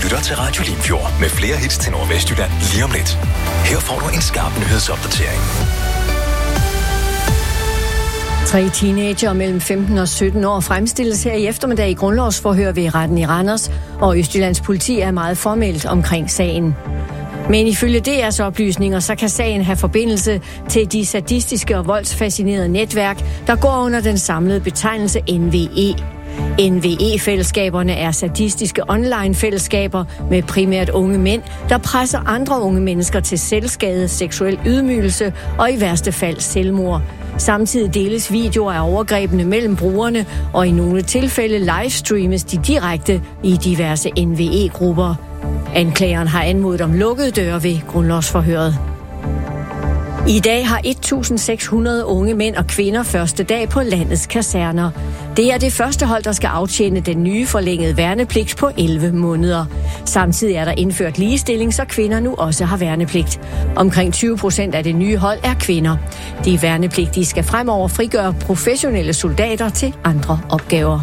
lytter til Radio Limfjord med flere hits til Nordvestjylland lige om lidt. Her får du en skarp nyhedsopdatering. 3 teenager mellem 15 og 17 år fremstilles her i eftermiddag i grundlovsforhør ved retten i Randers, og Østjyllands politi er meget formelt omkring sagen. Men ifølge DR's oplysninger, så kan sagen have forbindelse til de sadistiske og voldsfascinerede netværk, der går under den samlede betegnelse NVE. NVE-fællesskaberne er sadistiske online-fællesskaber med primært unge mænd, der presser andre unge mennesker til selvskade, seksuel ydmygelse og i værste fald selvmord. Samtidig deles videoer af overgrebene mellem brugerne, og i nogle tilfælde livestreames de direkte i diverse NVE-grupper. Anklageren har anmodet om lukkede døre ved grundlovsforhøret. I dag har 1.600 unge mænd og kvinder første dag på landets kaserner. Det er det første hold, der skal aftjene den nye forlængede værnepligt på 11 måneder. Samtidig er der indført ligestilling, så kvinder nu også har værnepligt. Omkring 20% af det nye hold er kvinder. De værnepligtige skal fremover frigøre professionelle soldater til andre opgaver.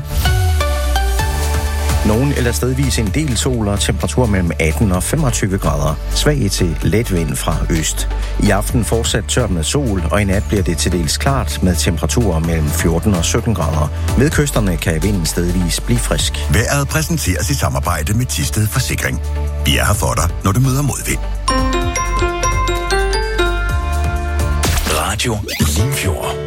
Nogen eller stedvis en del sol og temperatur mellem 18 og 25 grader. Svag til let vind fra øst. I aften fortsat tørt med sol, og i nat bliver det til dels klart med temperaturer mellem 14 og 17 grader. Ved kysterne kan vinden stedvis blive frisk. Vejret præsenteres i samarbejde med Thisted Forsikring. Vi er her for dig, når du møder modvind. Radio Limfjord.